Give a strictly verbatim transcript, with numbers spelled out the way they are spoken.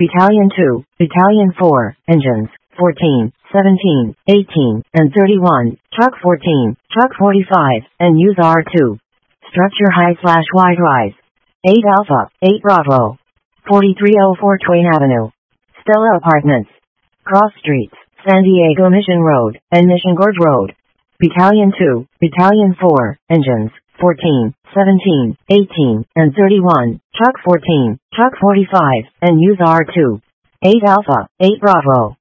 Battalion two, Battalion four, engines, fourteen, seventeen, eighteen, and thirty-one, Truck fourteen, Truck forty-five, and use R two. Structure high slash wide rise. eight Alpha, eight Bravo. forty-three oh four Twain Avenue. Stella Apartments. Cross Streets, San Diego Mission Road, and Mission Gorge Road. Battalion two, Battalion four, engines, fourteen, seventeen, eighteen, and thirty-one, Truck fourteen, Truck forty-five, and use R two. eight Alpha, eight Bravo.